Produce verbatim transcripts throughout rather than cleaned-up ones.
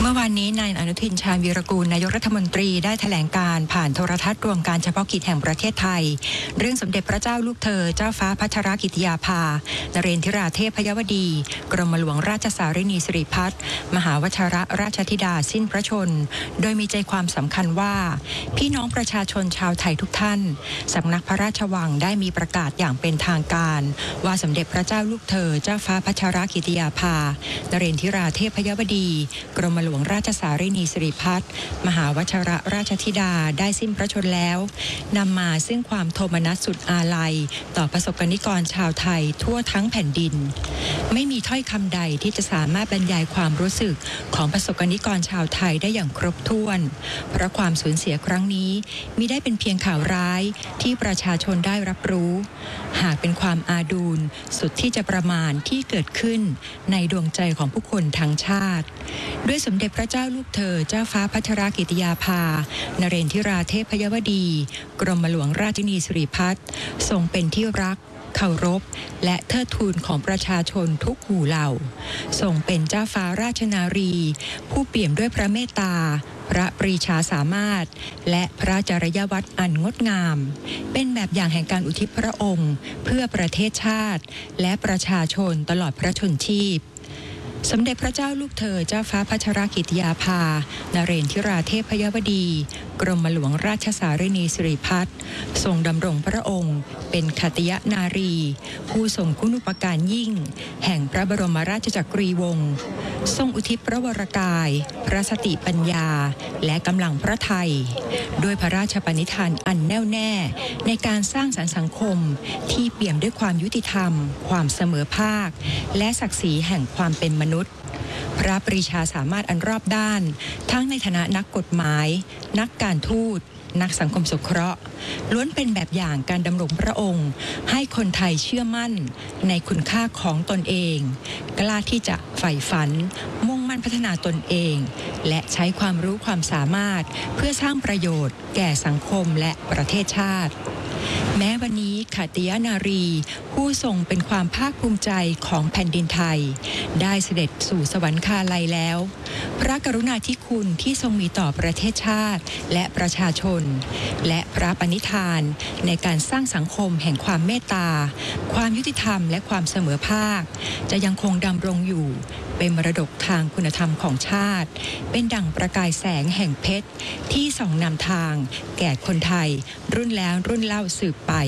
มื่อวานนี้นายอนุทินชาญวีรกูลนายกรัฐมนตรีได้แถลงการผ่านโทรทัศน์รวมการเฉพาะกิจแห่งประเทศไทยเรื่องสมเด็จพระเจ้าลูกเธอเจ้าฟ้าพัชรกิติยาภานเรนทิราเทพยวดีกรมหลวงราชสารินีสิริพัฒน์มหาวชิรราชธิดาสิ้นพระชนม์โดยมีใจความสำคัญว่าพี่น้องประชาชนชาวไทยทุกท่านสำนักพระราชวังได้มีประกาศอย่างเป็นทางการว่าสมเด็จพระเจ้าลูกเธอเจ้าฟ้าพัชรกิติยาภานเรนทิราเทพยวดีกรมหลวงราชสารินีสิริพัฒน์มหาวชิรราชธิดาได้สิ้นพระชนม์แล้วนำมาซึ่งความโทมนัสสุดอาลัยต่อประสบกนิกรชาวไทยทั่วทั้งแผ่นดินไม่มีถ้อยคำใดที่จะสามารถบรรยายความรู้สึกของประสบกนิกรชาวไทยได้อย่างครบถ้วนเพราะความสูญเสียครั้งนี้มิได้เป็นเพียงข่าวร้ายที่ประชาชนได้รับรู้หากเป็นความอาดูลสุดที่จะประมาณที่เกิดขึ้นในดวงใจของผู้คนทั้งชาติด้วยสมเด็จพระเจ้าลูกเธอเจ้าฟ้าพัชรกิติยาภานเรนทิราเทพยวดีกรมหลวงราชนีสิริพัฒน์ทรงเป็นที่รักเคารพและเทิดทูนของประชาชนทุกหมู่เหล่าทรงเป็นเจ้าฟ้าราชนารีผู้เปี่ยมด้วยพระเมตตาพระปรีชาสามารถและพระจริยวัตรอันงดงามเป็นแบบอย่างแห่งการอุทิศพระองค์เพื่อประเทศชาติและประชาชนตลอดพระชนชีพสมเด็จพระเจ้าลูกเธอเจ้าฟ้าพัชรกิติยาภานเรนทิราเทพยวดีกรมหลวงราชสารินีสิริพัฒน์ทรงดำรงพระองค์เป็นขติยนารีผู้ทรงคุณูปการยิ่งแห่งพระบรมราชจักรีวงศ์ทรงอุทิศพระวรกายพระสติปัญญาและกำลังพระทัยด้วยพระราชปณิธานอันแน่วแน่ในการสร้างสรรค์สังคมที่เปี่ยมด้วยความยุติธรรมความเสมอภาคและศักดิ์ศรีแห่งความเป็นมนุษย์พระปรีชาสามารถอันรอบด้านทั้งในฐานะนักกฎหมายนักการทูตนักสังคมสงเคราะห์ล้วนเป็นแบบอย่างการดำรงพระองค์ให้คนไทยเชื่อมั่นในคุณค่าของตนเองกล้าที่จะใฝ่ฝันมุ่งมั่นพัฒนาตนเองและใช้ความรู้ความสามารถเพื่อสร้างประโยชน์แก่สังคมและประเทศชาติแม้วันนี้ขติยนารีผู้ทรงเป็นความภาคภูมิใจของแผ่นดินไทยได้เสด็จสู่สวรรคาลัยแล้วพระกรุณาธิคุณที่ทรงมีต่อประเทศชาติและประชาชนและพระปณิธานในการสร้างสังคมแห่งความเมตตาความยุติธรรมและความเสมอภาคจะยังคงดำรงอยู่เป็นมรดกทางคุณธรรมของชาติเป็นดั่งประกายแสงแห่งเพชรที่ส่องนำทางแก่คนไทยรุ่นแล้วรุ่นเล่าสืบไป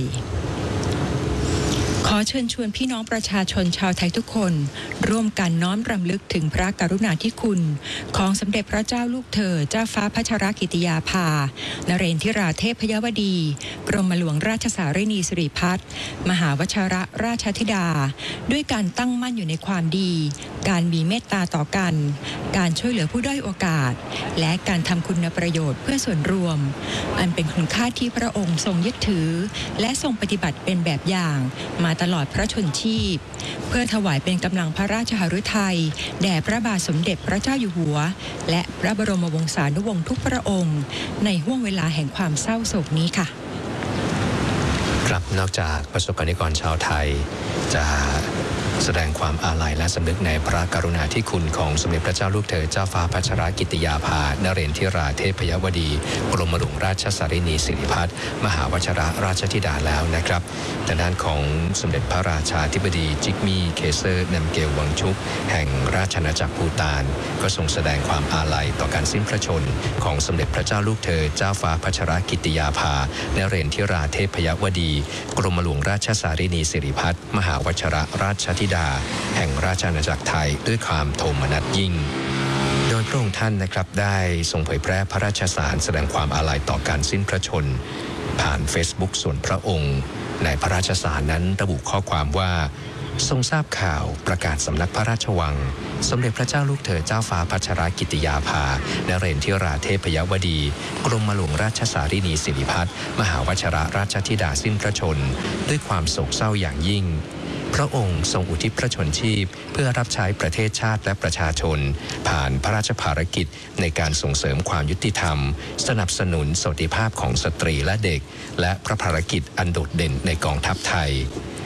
ขอเชิญชวนพี่น้องประชาชนชาวไทยทุกคนร่วมกันน้อมรำลึกถึงพระกรุณาธิคุณของสมเด็จพระเจ้าลูกเธอเจ้าฟ้าพัชรกิติยาภานเรนทิราเทพยวดีกรมหลวงราชสารินีสิริพัฒน์มหาวชิรราชธิดาด้วยการตั้งมั่นอยู่ในความดีการมีเมตตาต่อกันการช่วยเหลือผู้ด้อยโอกาสและการทำคุณประโยชน์เพื่อส่วนรวมอันเป็นคุณค่าที่พระองค์ทรงยึดถือและทรงปฏิบัติเป็นแบบอย่างมาตลอดพระชนชีพเพื่อถวายเป็นกำลังพระราชหฤทัยแด่พระบาทสมเด็จพระเจ้าอยู่หัวและพระบรมวงศานุวงศ์ทุกพระองค์ในห้วงเวลาแห่งความเศร้าโศกนี้ค่ะครับนอกจากประสบกนิกรชาวไทยจะแสดงความอาลัยและสำนึกในพระกรุณาธิคุณของสมเด็จพระเจ้าลูกเธอเจ้าฟ้าพัชรกิติยาภานเรนทิราเทพยวดีกรมหลวงราชสารินีสิริพัฒน์มหาวชิรราชธิดาแล้วนะครับแต่ด้านของสมเด็จพระราชาธิบดีจิกมี่เคเซอร์นัมเกลวังชุกแห่งราชอาณาจักรภูฏานก็ทรงแสดงความอาลัยต่อการสิ้นพระชนม์ของสมเด็จพระเจ้าลูกเธอเจ้าฟ้าพัชรกิติยาภานเรนทิราเทพยวดีกรมหลวงราชสารินีสิริพัฒน์มหาวชิรราชธิดาแห่งราชอาณาจักรไทยด้วยความโทมนัสยิ่งโดยพระองค์ท่านนะครับได้ทรงเผยแพร่พระราชสารแสดงความอาลัยต่อการสิ้นพระชนม์ผ่านเฟซบุ๊กส่วนพระองค์ในพระราชสารนั้นระบุข้อความว่าทรงทราบข่าวประกาศสำนักพระราชวังสมเด็จพระเจ้าลูกเธอเจ้าฟ้าพัชรกิติยาภานเรนทิราเทพยวดีกรมหลวงราชสารินีสิริพัฒน์มหาวชิรราชธิดาสิ้นพระชนม์ด้วยความโศกเศร้าอย่างยิ่งพระองค์ทรงอุทิศพระชนชีพเพื่อรับใช้ประเทศชาติและประชาชนผ่านพระราชภารกิจในการส่งเสริมความยุติธรรมสนับสนุนสวัสดิภาพของสตรีและเด็กและพระภารกิจอันโดดเด่นในกองทัพไทย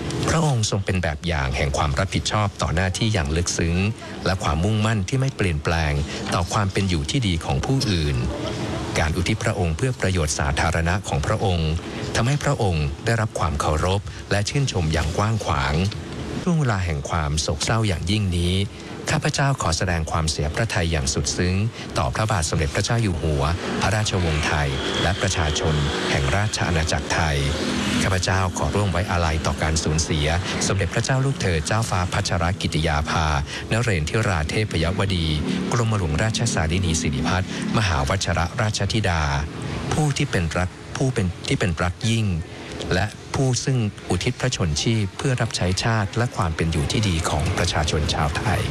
พระองค์ทรงเป็นแบบอย่างแห่งความรับผิดชอบต่อหน้าที่อย่างลึกซึ้งและความมุ่งมั่นที่ไม่เปลี่ยนแปลงต่อความเป็นอยู่ที่ดีของผู้อื่นการอุทิศพระองค์เพื่อประโยชน์สาธารณะของพระองค์ทำให้พระองค์ได้รับความเคารพและชื่นชมอย่างกว้างขวางช่วงเวลาแห่งความโศกเศร้าอย่างยิ่งนี้ข้าพเจ้าขอแสดงความเสียพระทัยอย่างสุดซึ้งต่อพระบาทสมเด็จพระเจ้าอยู่หัวพระราชวงศ์ไทยและประชาชนแห่งราชอาณาจักรไทยข้าพเจ้าขอร่วมไว้อาลัยต่อการสูญเสียสมเด็จพระเจ้าลูกเธอเจ้าฟ้าพัชรกิติยาภานเรนทิราเทพยวดีกรมหลวงราชสารินีสิริพัฒน์มหาวชรราชธิดาผู้ที่เป็นรักผู้เป็นที่เป็นรักยิ่งและผู้ซึ่งอุทิศพระชนชีพเพื่อรับใช้ชาติและความเป็นอยู่ที่ดีของประชาชนชาวไทย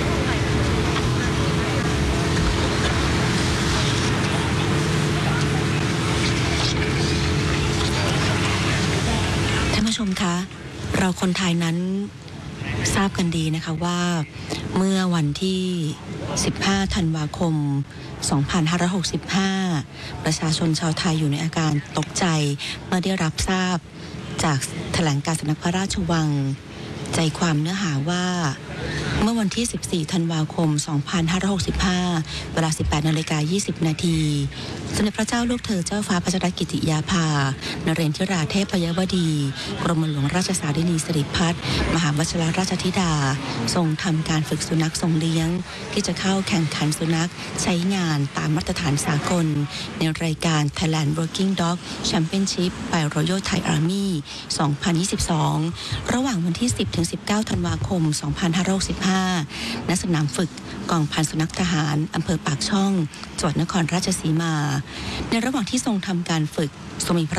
ท่านผู้ชมคะเราคนไทยนั้นทราบกันดีนะคะว่าเมื่อวันที่สิบห้าธันวาคมสองพันห้าร้อยหกสิบห้าประชาชนชาวไทยอยู่ในอาการตกใจเมื่อได้รับทราบจากแถลงการสำนักพระราชวังใจความเนื้อหาว่าเมื่อวันที่สิบสี่ธันวาคมสองพันห้าร้อยหกสิบห้าเวลา สิบแปดนาฬิกายี่สิบนาทีสมเด็จพระเจ้าลูกเธอเจ้าฟ้าพัชรกิติยาภานเรนทิราเทพยวดีกรมหลวงราชสารินีสิริพัฒน์มหาวชิรราชธิดาทรงทำการฝึกสุนัขทรงเลี้ยงที่จะเข้าแข่งขันสุนัขใช้งานตามมาตรฐานสากลในรายการ Thailand Working Dog Championship by Royal Thai Army สองพันยี่สิบสองระหว่างวันที่ สิบถึงสิบเก้า ธันวาคม สองพันห้าร้อยหกสิบห้า ณ สนามฝึกกองพันสุนัขทหารอำเภอปากช่องจังหวัดนครราชสีมาในระหว่างที่ทรงทำการฝึกทรงมีพระ